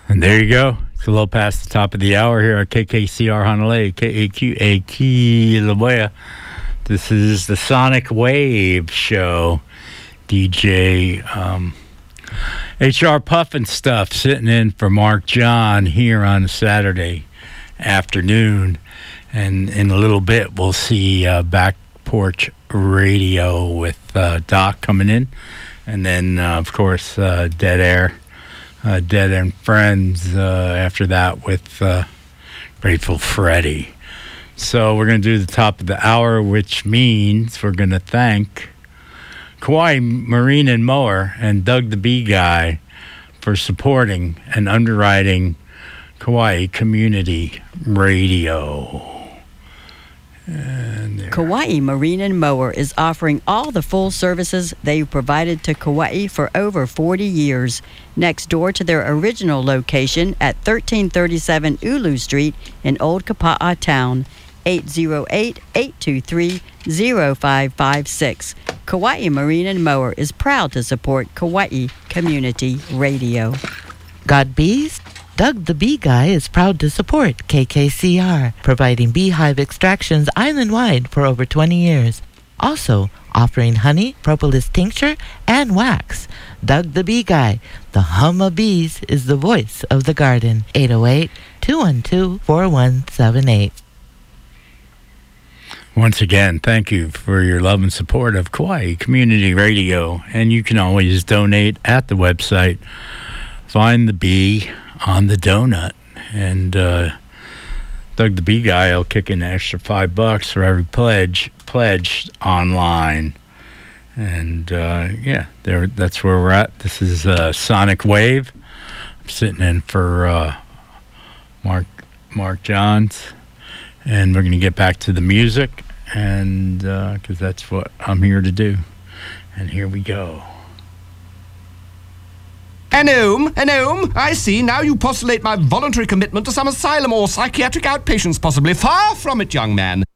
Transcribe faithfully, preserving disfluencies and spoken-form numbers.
And there you go. It's a little past the top of the hour here at K K C R Honolulu, K A Q A Kilauea. This is the Sonic Wave Show. D J um, H R Puffin Stuff sitting in for Mark John here on a Saturday afternoon. And in a little bit, we'll see uh, Back Porch Radio with uh, Doc coming in. And then, uh, of course, uh, Dead Air. Uh, Dead and Friends uh, after that with uh, Grateful Freddy. So we're going to do the top of the hour, which means we're going to thank Kauai Marine and Mower and Doug the Bee Guy for supporting and underwriting Kauai Community Radio. And Kauai Marine and Mower is offering all the full services they've provided to Kauai for over forty years. Next door to their original location at thirteen thirty-seven Ulu Street in Old Kapa'a Town, eight zero eight, eight two three, zero five five six. Kauai Marine and Mower is proud to support Kauai Community Radio. Got bees? Doug the Bee Guy is proud to support K K C R, providing beehive extractions island-wide for over twenty years. Also, offering honey, propolis tincture, and wax. Doug the Bee Guy, the hum of bees, is the voice of the garden. eight oh eight, two one two, four one seven eight. Once again, thank you for your love and support of Kauai Community Radio. And you can always donate at the website. Find the bee on the donut, and uh, Doug the Bee Guy will kick in an extra five bucks for every pledge pledged online. And uh, yeah, there. That's where we're at. This is uh, Sonic Wave. I'm sitting in for uh, Mark Mark Johns, and we're going to get back to the music, and because uh, that's what I'm here to do. And here we go. Anome, Anome, I see. Now you postulate my voluntary commitment to some asylum or psychiatric outpatients, possibly. Far from it, young man.